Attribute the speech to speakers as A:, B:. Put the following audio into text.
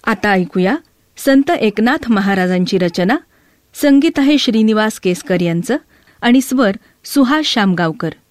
A: आता ऐकूया संत एकनाथ महाराजांची रचना. संगीत आहे श्रीनिवास केसकर यांचं आणि स्वर सुहास शामगावकर.